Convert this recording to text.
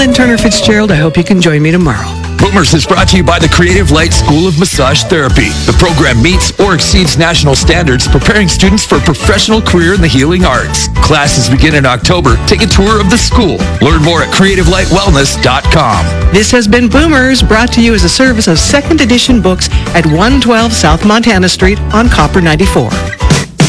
Lynn Turner Fitzgerald. I hope you can join me tomorrow. Boomers is brought to you by the Creative Light School of Massage Therapy. The program meets or exceeds national standards, preparing students for a professional career in the healing arts. Classes begin in October. Take a tour of the school. Learn more at creativelightwellness.com. This has been Boomers, brought to you as a service of Second Edition Books at 112 South Montana Street on Copper 94.